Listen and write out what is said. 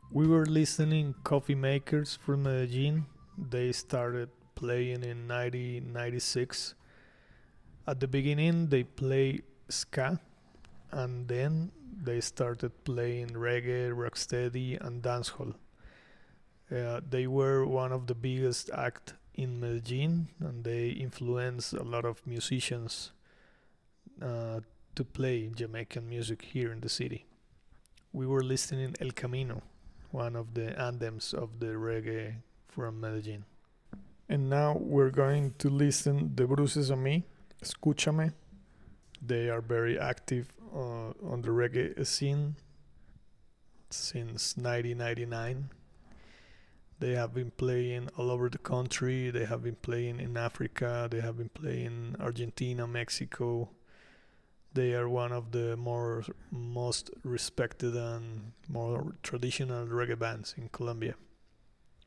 We were listening Coffee Makers from Medellin. They started playing in 1996. At the beginning, they play ska, and then they started playing reggae, rocksteady, and dancehall. They were one of the biggest act in Medellin, and they influenced a lot of musicians uh, to play Jamaican music here in the city. We were listening El Camino, one of the anthems of the reggae from Medellin. And now we're going to listen De Bruces a mí, Escúchame. They are very active on the reggae scene since 1999. They have been playing all over the country. They have been playing in Africa. They have been playing Argentina, Mexico. They are one of the most respected and more traditional reggae bands in Colombia.